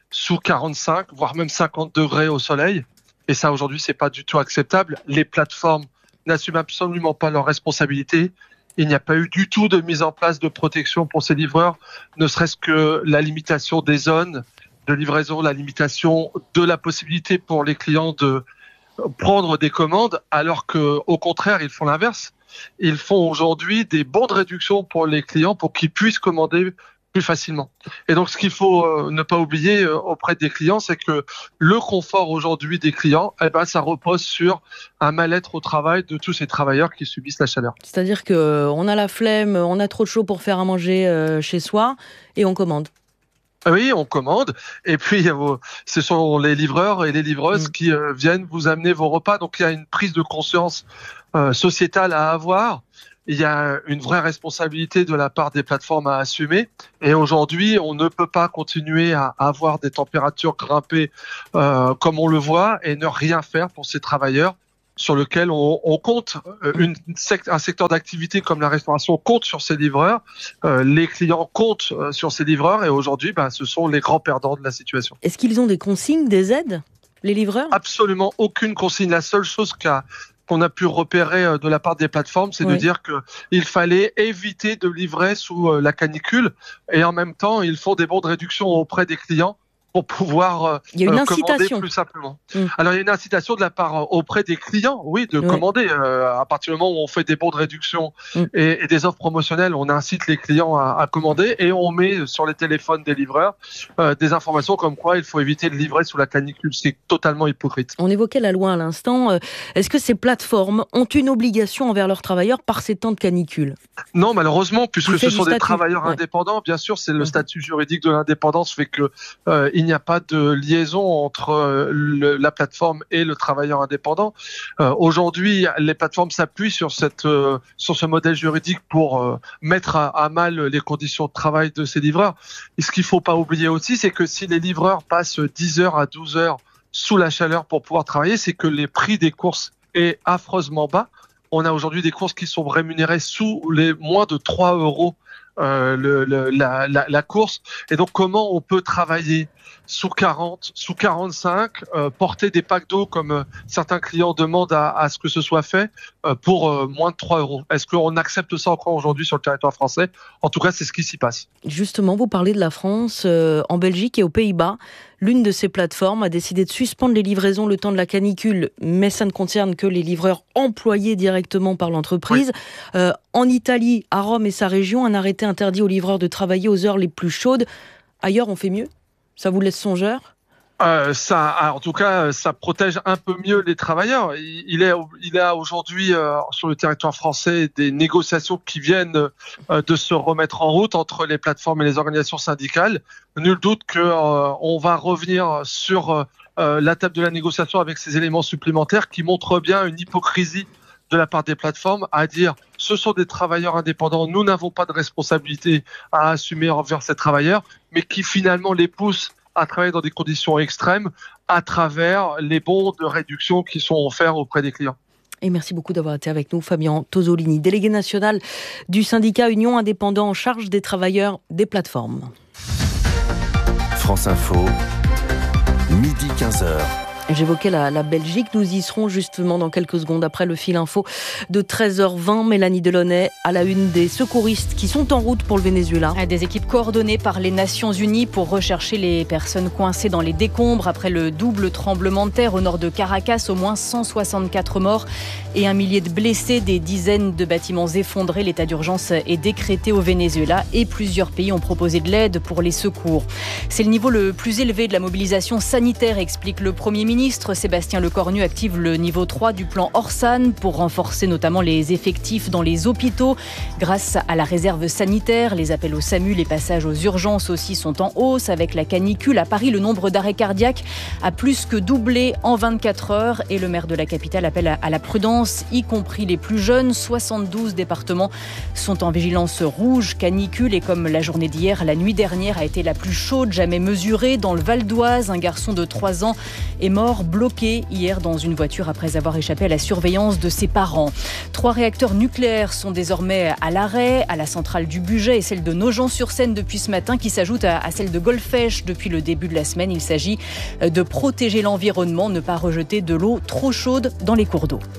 sous quarante-cinq, voire même cinquante degrés au soleil. Et ça, aujourd'hui, c'est pas du tout acceptable. Les plateformes n'assument absolument pas leurs responsabilités. Il n'y a pas eu du tout de mise en place de protection pour ces livreurs, ne serait-ce que la limitation des zones de livraison, la limitation de la possibilité pour les clients de prendre des commandes, alors que, au contraire, ils font l'inverse. Ils font aujourd'hui des bons de réduction pour les clients pour qu'ils puissent commander plus facilement. Et donc, ce qu'il faut euh, ne pas oublier euh, auprès des clients, c'est que le confort aujourd'hui des clients, eh ben, ça repose sur un mal-être au travail de tous ces travailleurs qui subissent la chaleur. C'est-à-dire qu'on a la flemme, on a trop de chaud pour faire à manger euh, chez soi et on commande. Oui, on commande. Et puis, ce sont les livreurs et les livreuses mmh. qui euh, viennent vous amener vos repas. Donc, il y a une prise de conscience euh, sociétale à avoir. Il y a une vraie responsabilité de la part des plateformes à assumer. Et aujourd'hui, on ne peut pas continuer à avoir des températures grimpées euh, comme on le voit et ne rien faire pour ces travailleurs sur lesquels on, on compte. Une, un secteur d'activité comme la restauration compte sur ces livreurs. Euh, les clients comptent euh, sur ces livreurs. Et aujourd'hui, ben, ce sont les grands perdants de la situation. Est-ce qu'ils ont des consignes, des aides, les livreurs ? Absolument aucune consigne. La seule chose qu'a qu'on a pu repérer de la part des plateformes, c'est oui. de dire qu'il fallait éviter de livrer sous la canicule et en même temps, ils font des bons de réduction auprès des clients pour pouvoir il y a une euh, commander incitation. plus simplement. Mmh. Alors, il y a une incitation de la part euh, auprès des clients, oui, de oui. commander. Euh, à partir du moment où on fait des bons de réduction mmh. et, et des offres promotionnelles, on incite les clients à, à commander et on met sur les téléphones des livreurs euh, des informations comme quoi il faut éviter de livrer sous la canicule. C'est totalement hypocrite. On évoquait la loi à l'instant. Est-ce que ces plateformes ont une obligation envers leurs travailleurs par ces temps de canicule ? Non, malheureusement, puisque ce sont des travailleurs ouais. indépendants, bien sûr, c'est le statut juridique de l'indépendance fait que euh, il n'y a pas de liaison entre euh, le, la plateforme et le travailleur indépendant. Euh, aujourd'hui, les plateformes s'appuient sur cette euh, sur ce modèle juridique pour euh, mettre à, à mal les conditions de travail de ces livreurs. Et ce qu'il faut pas oublier aussi, c'est que si les livreurs passent dix heures à douze heures sous la chaleur pour pouvoir travailler, c'est que les prix des courses est affreusement bas. On a aujourd'hui des courses qui sont rémunérées sous les moins de trois euros euh, le, le, la, la, la course. Et donc, comment on peut travailler sous quarante, sous quarante-cinq, euh, porter des packs d'eau comme euh, certains clients demandent à, à ce que ce soit fait euh, pour euh, moins de trois euros. Est-ce qu'on accepte ça encore aujourd'hui sur le territoire français ? En tout cas, c'est ce qui s'y passe. Justement, vous parlez de la France. Euh, en Belgique et aux Pays-Bas, l'une de ces plateformes a décidé de suspendre les livraisons le temps de la canicule, mais ça ne concerne que les livreurs employés directement par l'entreprise. Oui. Euh, en Italie, à Rome et sa région, un arrêté interdit aux livreurs de travailler aux heures les plus chaudes. Ailleurs, on fait mieux ? Ça vous laisse songeur ? Euh, ça, en tout cas, ça protège un peu mieux les travailleurs. Il est, il y a aujourd'hui euh, sur le territoire français des négociations qui viennent euh, de se remettre en route entre les plateformes et les organisations syndicales. Nul doute que euh, on va revenir sur euh, la table de la négociation avec ces éléments supplémentaires qui montrent bien une hypocrisie de la part des plateformes à dire ce sont des travailleurs indépendants, nous n'avons pas de responsabilité à assumer envers ces travailleurs, mais qui finalement les poussent à travailler dans des conditions extrêmes à travers les bons de réduction qui sont offerts auprès des clients. Et merci beaucoup d'avoir été avec nous, Fabien Tosolini, délégué national du syndicat Union Indépendant en charge des travailleurs des plateformes. France Info, midi quinze heures. J'évoquais la, la Belgique, nous y serons justement dans quelques secondes après le fil info de treize heures vingt. Mélanie Delaunay à la une des secouristes qui sont en route pour le Venezuela. Des équipes coordonnées par les Nations Unies pour rechercher les personnes coincées dans les décombres après le double tremblement de terre au nord de Caracas. Au moins cent soixante-quatre morts et un millier de blessés, des dizaines de bâtiments effondrés. L'état d'urgence est décrété au Venezuela et plusieurs pays ont proposé de l'aide pour les secours. C'est le niveau le plus élevé de la mobilisation sanitaire, explique le Premier ministre. Sébastien Lecornu active le niveau trois du plan Orsan pour renforcer notamment les effectifs dans les hôpitaux. Grâce à la réserve sanitaire, les appels au SAMU, les passages aux urgences aussi sont en hausse. Avec la canicule, à Paris, le nombre d'arrêts cardiaques a plus que doublé en vingt-quatre heures. Et le maire de la capitale appelle à la prudence, y compris les plus jeunes. soixante-douze départements sont en vigilance rouge canicule. Et comme la journée d'hier, la nuit dernière a été la plus chaude jamais mesurée. Dans le Val d'Oise, un garçon de trois ans est mort mort bloqué hier dans une voiture après avoir échappé à la surveillance de ses parents. Trois réacteurs nucléaires sont désormais à l'arrêt, à la centrale du Bugey et celle de Nogent-sur-Seine depuis ce matin, qui s'ajoute à, à celle de Golfech depuis le début de la semaine. Il s'agit de protéger l'environnement, ne pas rejeter de l'eau trop chaude dans les cours d'eau.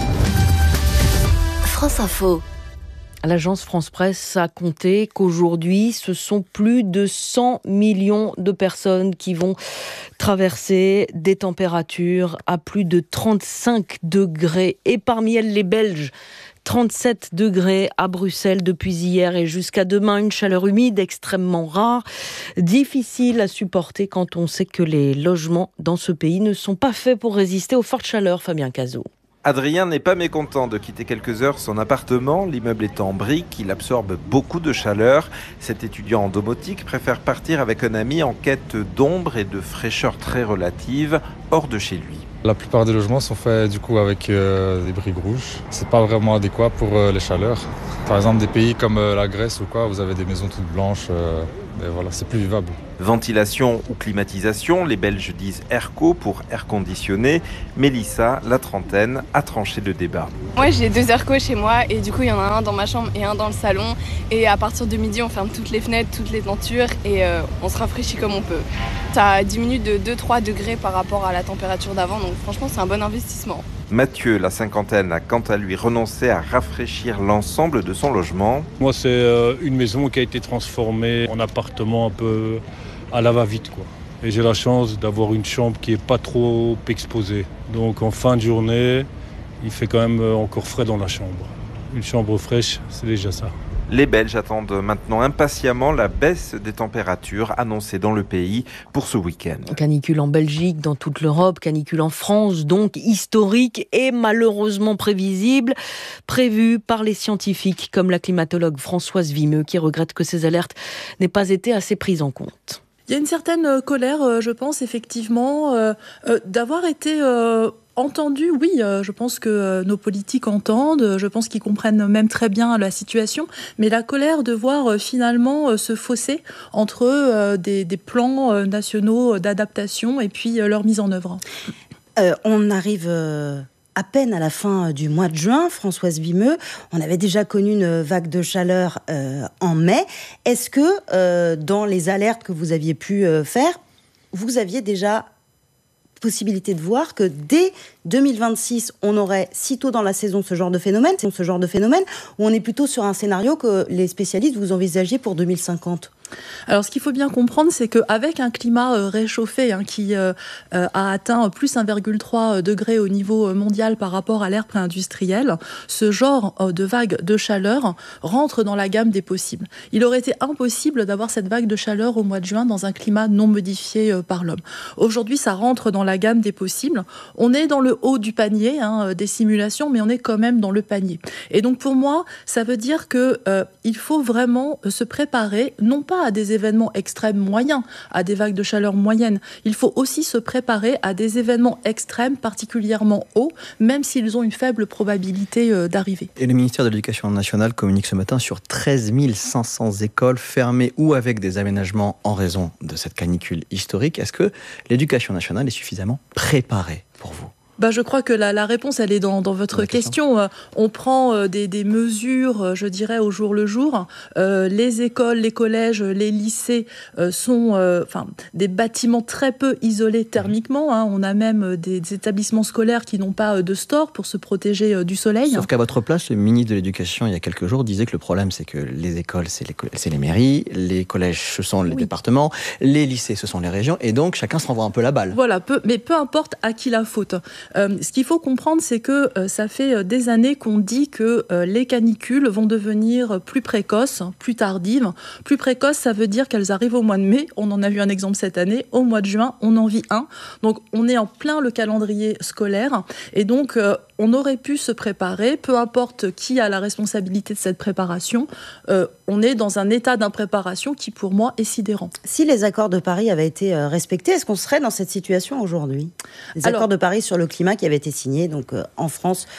France Info. L'agence France Presse a compté qu'aujourd'hui, ce sont plus de cent millions de personnes qui vont traverser des températures à plus de trente-cinq degrés. Et parmi elles, les Belges. trente-sept degrés à Bruxelles depuis hier et jusqu'à demain. Une chaleur humide extrêmement rare, difficile à supporter quand on sait que les logements dans ce pays ne sont pas faits pour résister aux fortes chaleurs. Fabien Cazot. Adrien n'est pas mécontent de quitter quelques heures son appartement. L'immeuble est en briques, il absorbe beaucoup de chaleur. Cet étudiant en domotique préfère partir avec un ami en quête d'ombre et de fraîcheur très relative, hors de chez lui. La plupart des logements sont faits du coup avec euh, des briques rouges. C'est pas vraiment adéquat pour euh, les chaleurs. Par exemple, des pays comme euh, la Grèce ou quoi, vous avez des maisons toutes blanches. Euh, et voilà, c'est plus vivable. Ventilation ou climatisation, les Belges disent airco pour air conditionné. Mélissa, la trentaine, a tranché le débat. Moi j'ai deux aircos chez moi et du coup il y en a un dans ma chambre et un dans le salon. Et à partir de midi on ferme toutes les fenêtres, toutes les tentures et euh, on se rafraîchit comme on peut. Ça diminue de deux à trois degrés par rapport à la température d'avant, donc franchement c'est un bon investissement. Mathieu, la cinquantaine, a quant à lui renoncé à rafraîchir l'ensemble de son logement. Moi c'est une maison qui a été transformée en appartement un peu à la va-vite, quoi. Et j'ai la chance d'avoir une chambre qui n'est pas trop exposée. Donc en fin de journée, il fait quand même encore frais dans la chambre. Une chambre fraîche, c'est déjà ça. Les Belges attendent maintenant impatiemment la baisse des températures annoncée dans le pays pour ce week-end. Canicule en Belgique, dans toute l'Europe, canicule en France, donc historique et malheureusement prévisible, prévue par les scientifiques comme la climatologue Françoise Vimeux qui regrette que ces alertes n'aient pas été assez prises en compte. Il y a une certaine colère, je pense, effectivement, euh, euh, d'avoir été euh, entendu. Oui, euh, je pense que euh, nos politiques entendent, je pense qu'ils comprennent même très bien la situation, mais la colère de voir euh, finalement euh, se fausser entre euh, des, des plans euh, nationaux d'adaptation et puis euh, leur mise en œuvre. Euh, on arrive... Euh... à peine à la fin du mois de juin, Françoise Vimeux, on avait déjà connu une vague de chaleur euh, en mai. Est-ce que euh, dans les alertes que vous aviez pu euh, faire, vous aviez déjà possibilité de voir que dès deux mille vingt-six, on aurait sitôt dans la saison ce genre de phénomène, ce genre de phénomène, ou on est plutôt sur un scénario que les spécialistes vous envisagiez pour deux mille cinquante ? Alors, ce qu'il faut bien comprendre, c'est qu'avec un climat euh, réchauffé hein, qui euh, euh, a atteint plus un virgule trois degré au niveau mondial par rapport à l'ère pré-industrielle, ce genre euh, de vague de chaleur rentre dans la gamme des possibles. Il aurait été impossible d'avoir cette vague de chaleur au mois de juin dans un climat non modifié euh, par l'homme. Aujourd'hui, ça rentre dans la gamme des possibles. On est dans le haut du panier hein, des simulations, mais on est quand même dans le panier. Et donc, pour moi, ça veut dire qu'il euh, faut vraiment se préparer, non pas à des événements extrêmes moyens, à des vagues de chaleur moyennes. Il faut aussi se préparer à des événements extrêmes particulièrement hauts, même s'ils ont une faible probabilité euh, d'arriver. Et le ministère de l'Éducation nationale communique ce matin sur treize mille cinq cents écoles fermées ou avec des aménagements en raison de cette canicule historique. Est-ce que l'Éducation nationale est suffisamment préparée pour vous ? Bah, je crois que la, la réponse, elle est dans, dans votre dans question. question. On prend euh, des, des mesures, euh, je dirais, au jour le jour. Euh, les écoles, les collèges, les lycées euh, sont euh, enfin, des bâtiments très peu isolés thermiquement. Hein. On a même des, des établissements scolaires qui n'ont pas de store pour se protéger euh, du soleil. Sauf qu'à votre place, le ministre de l'Éducation, il y a quelques jours, disait que le problème, c'est que les écoles, c'est les, c'est les mairies, les collèges, ce sont les oui. départements, les lycées, ce sont les régions, et donc chacun se renvoie un peu la balle. Voilà, peu, mais peu importe à qui la faute. Euh, ce qu'il faut comprendre, c'est que euh, ça fait des années qu'on dit que euh, les canicules vont devenir plus précoces, plus tardives. Plus précoces, ça veut dire qu'elles arrivent au mois de mai. On en a vu un exemple cette année. Au mois de juin, on en vit un. Donc, on est en plein le calendrier scolaire. Et donc, euh, on aurait pu se préparer, peu importe qui a la responsabilité de cette préparation. Euh, on est dans un état d'impréparation qui, pour moi, est sidérant. Si les accords de Paris avaient été respectés, est-ce qu'on serait dans cette situation aujourd'hui ? Les Alors, accords de Paris sur le climat qui avaient été signés donc, euh, en France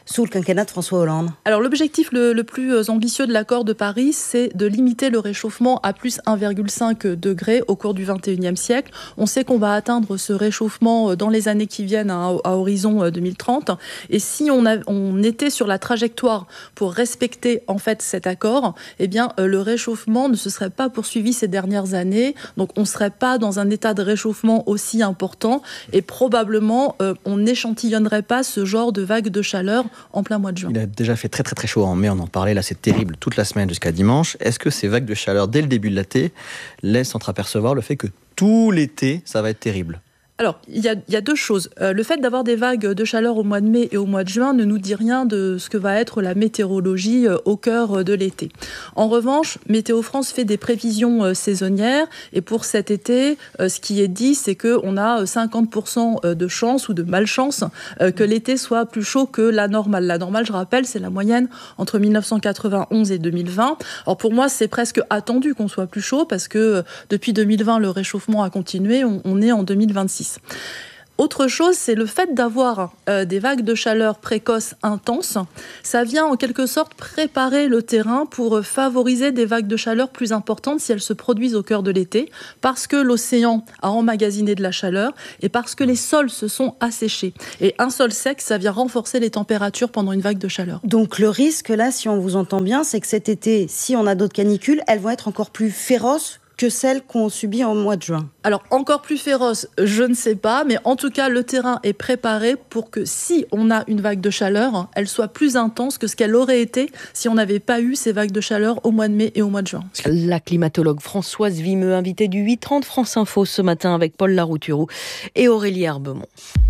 sous le quinquennat de François Hollande? Alors l'objectif le, le plus ambitieux de l'accord de Paris, c'est de limiter le réchauffement à plus un virgule cinq degré au cours du vingt et unième siècle. On sait qu'on va atteindre ce réchauffement dans les années qui viennent à, à horizon deux mille trente. Et si on, a, on était sur la trajectoire pour respecter en fait cet accord, eh bien le réchauffement ne se serait pas poursuivi ces dernières années. Donc on ne serait pas dans un état de réchauffement aussi important et probablement euh, on n'échantillonnerait pas ce genre de vague de chaleur en plein mois de juin. Il a déjà fait très très très chaud en mai, on en parlait, là c'est terrible toute la semaine jusqu'à dimanche. Est-ce que ces vagues de chaleur dès le début de l'été laissent entreapercevoir le fait que tout l'été ça va être terrible? Alors, il y a, il y a deux choses. Euh, le fait d'avoir des vagues de chaleur au mois de mai et au mois de juin ne nous dit rien de ce que va être la météorologie euh, au cœur euh, de l'été. En revanche, Météo France fait des prévisions euh, saisonnières et pour cet été, euh, ce qui est dit, c'est qu'on a cinquante pour cent de chance ou de malchance euh, que l'été soit plus chaud que la normale. La normale, je rappelle, c'est la moyenne entre mille neuf cent quatre-vingt-onze et deux mille vingt. Alors pour moi, c'est presque attendu qu'on soit plus chaud parce que euh, depuis deux mille vingt, le réchauffement a continué. On, on est en deux mille vingt-six. Autre chose, c'est le fait d'avoir euh, des vagues de chaleur précoces intenses. Ça vient en quelque sorte préparer le terrain pour favoriser des vagues de chaleur plus importantes si elles se produisent au cœur de l'été, parce que l'océan a emmagasiné de la chaleur et parce que les sols se sont asséchés. Et un sol sec, ça vient renforcer les températures pendant une vague de chaleur. Donc le risque, là, si on vous entend bien, c'est que cet été, si on a d'autres canicules, elles vont être encore plus féroces que celles qu'on subit en mois de juin? Alors, encore plus féroce, je ne sais pas, mais en tout cas, le terrain est préparé pour que si on a une vague de chaleur, elle soit plus intense que ce qu'elle aurait été si on n'avait pas eu ces vagues de chaleur au mois de mai et au mois de juin. La climatologue Françoise Vimeux, invitée du huit trente France Info ce matin avec Paul Larouturou et Aurélie Herbemont.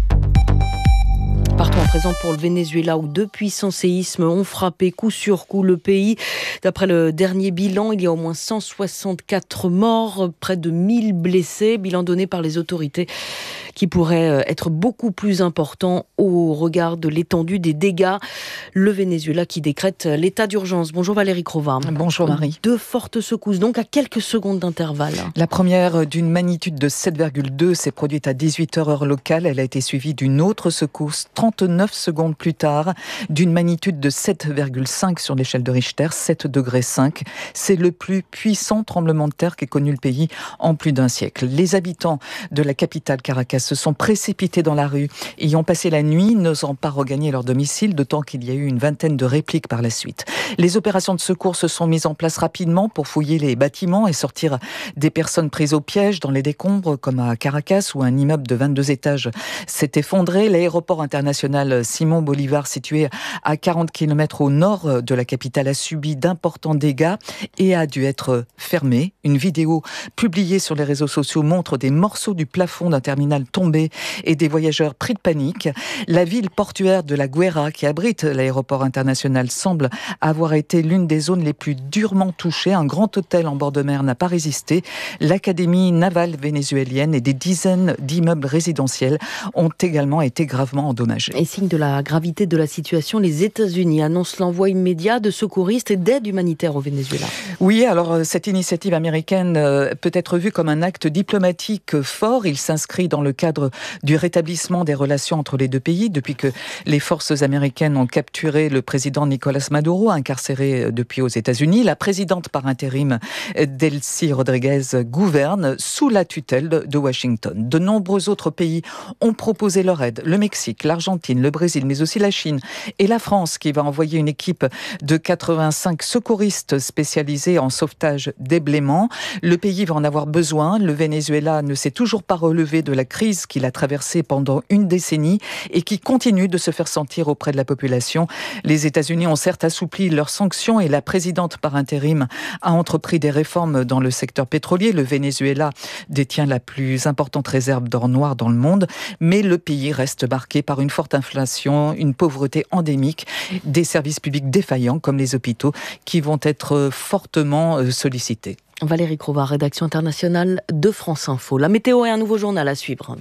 Partons à présent pour le Venezuela où deux puissants séismes ont frappé coup sur coup le pays. D'après le dernier bilan, il y a au moins cent soixante-quatre morts, près de mille blessés, bilan donné par les autorités qui pourrait être beaucoup plus important au regard de l'étendue des dégâts. Le Venezuela qui décrète l'état d'urgence. Bonjour Valérie Crova. Bonjour Marie. Deux fortes secousses, donc à quelques secondes d'intervalle. La première, d'une magnitude de sept virgule deux, s'est produite à dix-huit heures heure locale. Elle a été suivie d'une autre secousse, trente-neuf secondes plus tard, d'une magnitude de sept virgule cinq sur l'échelle de Richter, sept degrés cinq. C'est le plus puissant tremblement de terre qu'ait connu le pays en plus d'un siècle. Les habitants de la capitale Caracas se sont précipités dans la rue et y ont passé la nuit, n'osant pas regagner leur domicile, d'autant qu'il y a eu une vingtaine de répliques par la suite. Les opérations de secours se sont mises en place rapidement pour fouiller les bâtiments et sortir des personnes prises au piège dans les décombres, comme à Caracas, où un immeuble de vingt-deux étages s'est effondré. L'aéroport international Simon Bolivar, situé à quarante kilomètres au nord de la capitale, a subi d'importants dégâts et a dû être fermé. Une vidéo publiée sur les réseaux sociaux montre des morceaux du plafond d'un terminal tombé et des voyageurs pris de panique. La ville portuaire de la Guaira, qui abrite l'aéroport international, semble avoir été l'une des zones les plus durement touchées. Un grand hôtel en bord de mer n'a pas résisté. L'académie navale vénézuélienne et des dizaines d'immeubles résidentiels ont également été gravement endommagés. Et signe de la gravité de la situation, les États-Unis annoncent l'envoi immédiat de secouristes et d'aide humanitaire au Venezuela. Oui, alors cette initiative américaine peut être vue comme un acte diplomatique fort. Il s'inscrit dans le cadre du rétablissement des relations entre les deux pays depuis que les forces américaines ont capturé le président Nicolas Maduro, incarcéré depuis aux États-Unis. La présidente par intérim, Delcy Rodriguez, gouverne sous la tutelle de Washington. De nombreux autres pays ont proposé leur aide. Le Mexique, l'Argentine, le Brésil, mais aussi la Chine et la France, qui va envoyer une équipe de quatre-vingt-cinq secouristes spécialisés en sauvetage déblaiement. Le pays va en avoir besoin. Le Venezuela ne s'est toujours pas relevé de la crise qu'il a traversée pendant une décennie et qui continue de se faire sentir auprès de la population. Les États-Unis ont certes assoupli leurs sanctions et la présidente par intérim a entrepris des réformes dans le secteur pétrolier. Le Venezuela détient la plus importante réserve d'or noir dans le monde, mais le pays reste marqué par une forte inflation, une pauvreté endémique, des services publics défaillants comme les hôpitaux qui vont être fortement sollicités. Valérie Crova, rédaction internationale de France Info. La météo et un nouveau journal à suivre.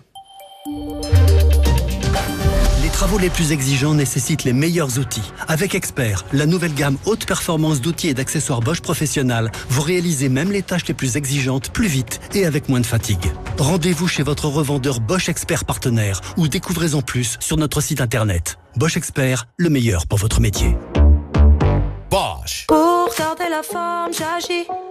Les travaux les plus exigeants nécessitent les meilleurs outils. Avec Expert, la nouvelle gamme haute performance d'outils et d'accessoires Bosch Professionnel, vous réalisez même les tâches les plus exigeantes plus vite et avec moins de fatigue. Rendez-vous chez votre revendeur Bosch Expert partenaire ou découvrez en plus sur notre site internet. Bosch Expert, le meilleur pour votre métier. Bosch. Pour garder la forme, j'agis.